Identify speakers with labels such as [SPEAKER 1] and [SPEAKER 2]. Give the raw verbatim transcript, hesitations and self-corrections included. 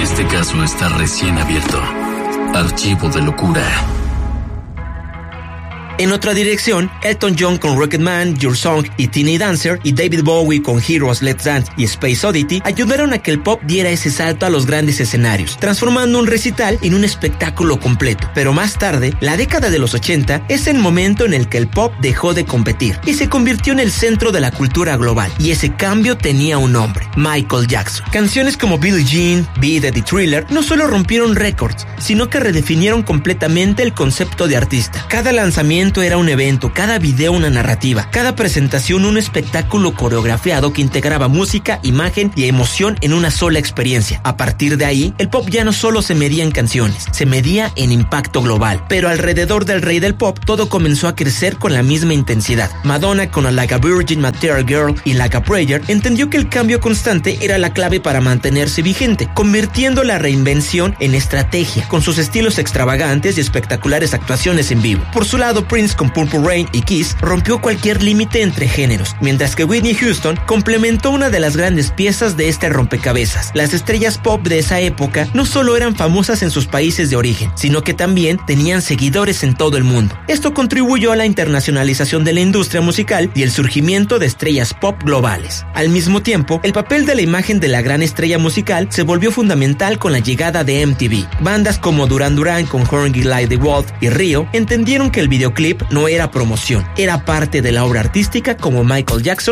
[SPEAKER 1] Este caso está recién abierto. Archivo de locura.
[SPEAKER 2] En otra dirección, Elton John con Rocketman, Your Song y Tiny Dancer y David Bowie con Heroes, Let's Dance y Space Oddity ayudaron a que el pop diera ese salto a los grandes escenarios, transformando un recital en un espectáculo completo. Pero más tarde, la década de los ochenta es el momento en el que el pop dejó de competir y se convirtió en el centro de la cultura global. Y ese cambio tenía un nombre: Michael Jackson. Canciones como Billie Jean, Beat It y Thriller no solo rompieron récords, sino que redefinieron completamente el concepto de artista. Cada lanzamiento era un evento, cada video una narrativa, cada presentación un espectáculo coreografiado que integraba música, imagen y emoción en una sola experiencia. A partir de ahí, el pop ya no solo se medía en canciones, se medía en impacto global. Pero alrededor del rey del pop, todo comenzó a crecer con la misma intensidad. Madonna con Like a Virgin, Material Girl y Like a Prayer entendió que el cambio constante era la clave para mantenerse vigente, convirtiendo la reinvención en estrategia, con sus estilos extravagantes y espectaculares actuaciones en vivo. Por su lado, Prince con Purple Rain y Kiss rompió cualquier límite entre géneros, mientras que Whitney Houston complementó una de las grandes piezas de este rompecabezas. Las estrellas pop de esa época no solo eran famosas en sus países de origen, sino que también tenían seguidores en todo el mundo. Esto contribuyó a la internacionalización de la industria musical y el surgimiento de estrellas pop globales. Al mismo tiempo, el papel de la imagen de la gran estrella musical se volvió fundamental con la llegada de M T V. Bandas como Duran Duran con Hungry Like the Wolf y Rio entendieron que el videoclip no era promoción, era parte de la obra artística como Michael Jackson